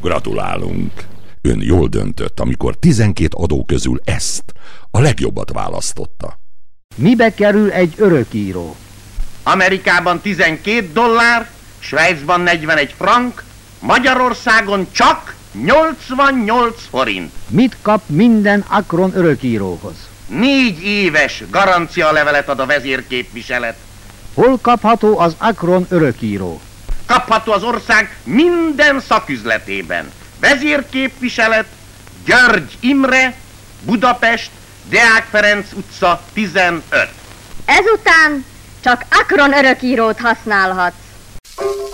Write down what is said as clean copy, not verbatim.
Gratulálunk! Ön jól döntött, amikor 12 adó közül ezt, a legjobbat választotta. Mibe kerül egy örökíró? Amerikában $12, Svájcban 41 frank, Magyarországon csak 88 forint. Mit kap minden Akron örökíróhoz? 4 éves garancialevelet ad a vezérképviselet. Hol kapható az Akron örökíró? Kapható az ország minden szaküzletében. Vezérképviselet, György Imre, Budapest, Deák Ferenc utca 15. Ezután csak Akron örökírót használhat.